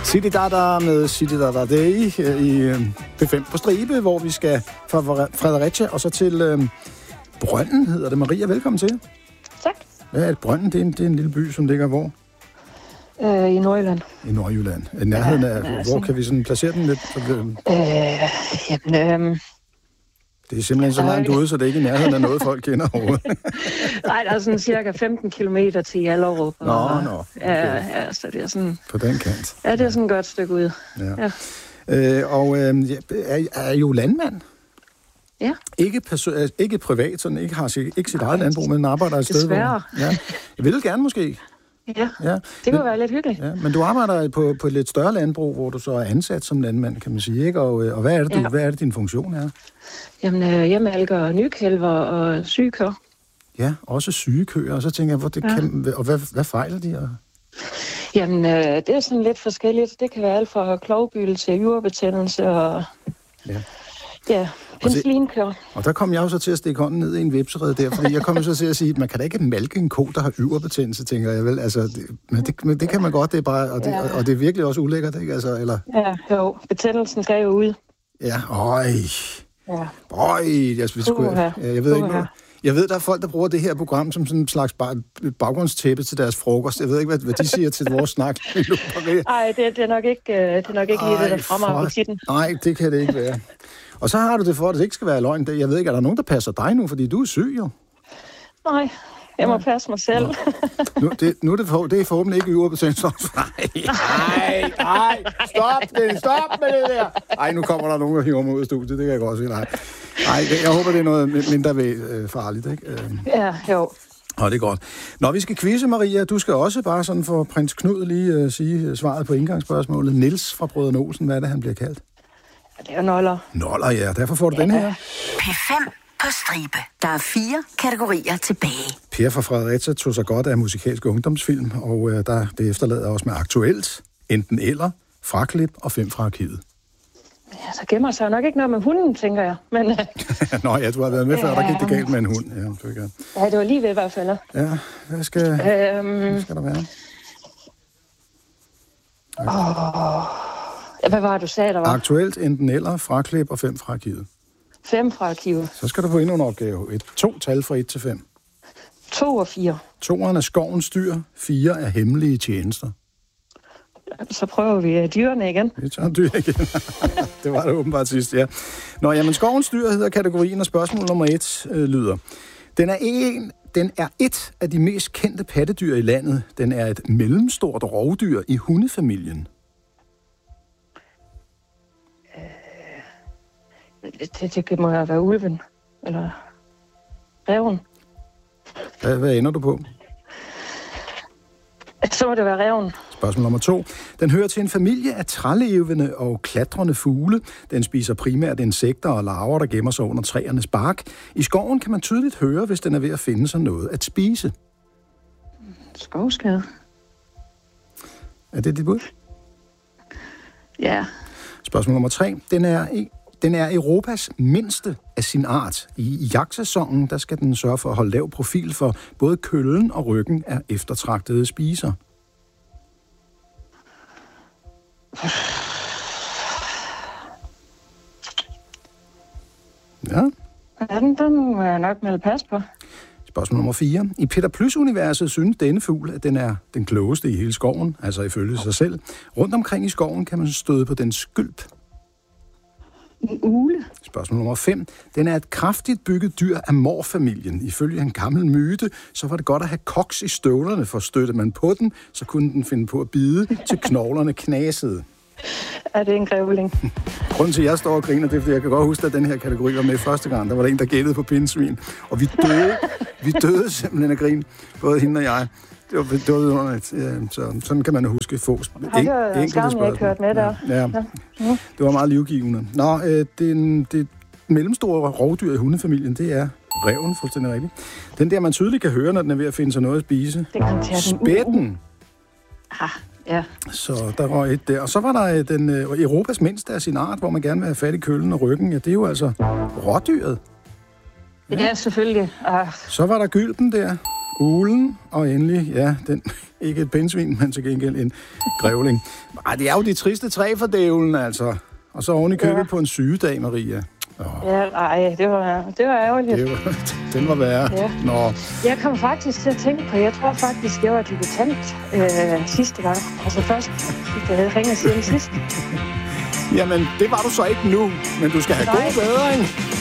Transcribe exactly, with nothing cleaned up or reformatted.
City Dada med City Dada Day i P fem på stribe, hvor vi skal fra Fredericia og så til øh, Brønden, hedder det. Maria, velkommen til. Tak. Hvad er det? Brønden? Det er en, det er en lille by, som ligger hvor? Øh, I Nordjylland. I Nordjylland. I nærheden af, ja, hvor sådan... kan vi sådan placere den lidt? Så det... øh, jamen, øh... Det er simpelthen så langt ude, så det er ikke i nærheden af noget, folk kender overhovedet. Nej, der er sådan cirka femten kilometer til Hjallerup. Nå, og, nå. Okay. Ja, ja, så det er sådan... På den kant. Ja, det er sådan et godt stykke ud. Ja. Ja. Øh, og øh, er, er jo landmand? Ja. Ikke, perso- ikke privat, sådan ikke har sig, ikke sit eget landbrug, men arbejder et sted, hvor... Desværre. Ja. Jeg vil gerne måske. Ja, ja. Det kunne men, være lidt hyggeligt. Ja, men du arbejder på, på et lidt større landbrug, hvor du så er ansat som landmand, kan man sige, ikke? Og, og hvad er det, du, ja. hvad er det din funktion er? Jamen, jeg malker nykælver og sygekøer. Ja, også sygekøer, og så tænker jeg, hvor det ja. kan, og hvad, hvad fejler de? Og... Jamen, det er sådan lidt forskelligt. Det kan være alt fra klovbyld til jurebetændelse og... Ja. Ja, penicillinkøer. Og, og der kom jeg jo så til at stikke hånden ned i en vipserede der, fordi jeg kom jo så til at sige, at man kan da ikke malke en ko, der har yverbetændelse, tænker jeg vel. Altså, det, men, det, men det kan man godt, det er bare, og det, ja. og, og det er virkelig også ulækkert, ikke? Altså, eller... Ja, jo, betændelsen skal jo ud. Ja, øj. Ja. Øj, jeg, skulle, jeg, jeg ved ikke noget. Jeg ved, der er folk, der bruger det her program som sådan en slags baggrundstæppe til deres frokost. Jeg ved ikke, hvad, hvad de siger til vores snak. Nej, det, det er nok ikke, det er nok ikke lige det, der fremmer appetitten. Nej, det kan det ikke være. Og så har du det for, at det ikke skal være løgn. Jeg ved ikke, er der nogen, der passer dig nu, fordi du er syg jo? Nej, jeg må passe mig selv. Nu, det, nu er det, for, det er forhåbentlig ikke yverbetændt. Nej, nej, nej, stop det, stop med det der. Ej, nu kommer der nogen, der hiver mig ud af studiet, det kan jeg godt sige. Nej, nej jeg håber, det er noget mindre øh, farligt, ikke? Ja, jo. Og det er godt. Nå, vi skal quizze, Maria. Du skal også bare sådan for prins Knud lige uh, sige svaret på indgangsspørgsmålet. Niels fra Brødrene Olsen, hvad er det, han bliver kaldt? Det er noller. Noller, ja. Derfor får du ja. den her. P fem på stribe. Der er fire kategorier tilbage. Per fra Fredericia tog sig godt af musikalske ungdomsfilm, og uh, der, det efterlader os med aktuelt, enten eller, fraklip og fem fra arkivet. Ja, så gemmer sig nok ikke noget med hunden, tænker jeg. Men, uh... Nå ja, du har været med før, der gik det galt med en hund. Ja, det, ja, det var lige ved i hvert fald. Ja, hvad skal, øhm... hvad skal der være? Okay. Oh. Hvad var det, du sagde, der var? Aktuelt, enten eller, fraklip og fem fra arkivet. Fem fra arkivet. Så skal du få endnu en opgave. Et to tal fra et til fem. To og fire. Toeren er skovens dyr, fire er hemmelige tjenester. Så prøver vi dyrene igen. Vi tager dyr igen. Det var det åbenbart sidst, ja. Nå, jamen, skovens dyr hedder kategorien, og spørgsmål nummer et øh, lyder. Den er, en, den er et af de mest kendte pattedyr i landet. Den er et mellemstort rovdyr i hundefamilien. Det, det må jo være ulven, eller ræven. Hvad, hvad ender du på? Så må det være ræven. Spørgsmål nummer to. Den hører til en familie af trælevende og klatrende fugle. Den spiser primært insekter og larver, der gemmer sig under træernes bark. I skoven kan man tydeligt høre, hvis den er ved at finde sig noget at spise. Skovskade. Er det dit bud? Ja. Spørgsmål nummer tre. Den er i Den er Europas mindste af sin art. I jagtsæsonen, der skal den sørge for at holde lav profil, for både køllen og ryggen er eftertragtede spiser. Ja. Ja, den, den må jeg nok melde pas på. Spørgsmål nummer fire. I Peter Plys-universet synes denne fugl, at den er den klogeste i hele skoven, altså ifølge sig selv. Rundt omkring i skoven kan man støde på dens skylp. En ugle. Spørgsmål nummer fem. Den er et kraftigt bygget dyr af morfamilien. Ifølge en gammel myte, så var det godt at have koks i støvlerne, for støtte man på den, så kunne den finde på at bide, til knoglerne knasede. Er det en grævling? Grunden til, at jeg står og griner, det er, fordi jeg kan godt huske, at den her kategori var med første gang. Der var der en, der gættede på pindsvin. Og vi døde, vi døde simpelthen af grin, både hende og jeg. Det var, det var underligt. Så sådan kan man huske få enkelte spørgsmål. Jeg kørt med der. Ja, ja. Ja. Det var meget livgivende. Nå, øh, det, det mellemstore rovdyr i hundefamilien, det er ræven, fuldstændig rigtigt. Den der, man tydeligt kan høre, når den er ved at finde sig noget at spise. Spætten. Ah, ja. Så der var et der. Og så var der den øh, Europas mindste af sin art, hvor man gerne vil have fat i køllen og ryggen. Ja, det er jo altså rådyret. Ja, ja selvfølgelig. Ah. Så var der gylpen der. Ulen, og endelig, ja, den, ikke et pindsvin, men til gengæld en grævling. Ej, det er jo de triste træ for dævlen, altså. Og så oven i købet ja. på en sygedag, Maria. Oh. Ja, ej, det var, det var ærgerligt. Det var, den var værre. Ja. Nå. Jeg kom faktisk til at tænke på, jeg tror faktisk, jeg var debutant øh, sidste gang. Altså først, jeg havde ringet siden sidst. Jamen, det var du så ikke nu, men du skal have god bedring.